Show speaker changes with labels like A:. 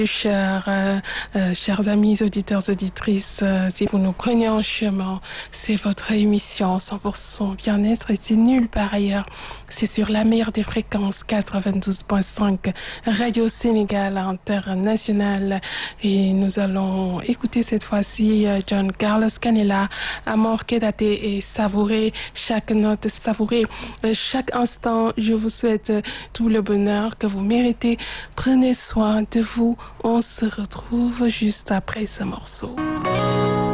A: Chers amis auditeurs, auditrices, si vous nous prenez en chemin, c'est votre émission 100% bien-être et c'est nulle part ailleurs. C'est sur la meilleure des fréquences 92.5 Radio Sénégal International et nous allons écouter cette fois-ci John Carlos Canela, Amor Quédate et savourer chaque note, savourer chaque instant. Je vous souhaite tout le bonheur que vous méritez. Prenez soin de vous. On se retrouve juste après ce morceau.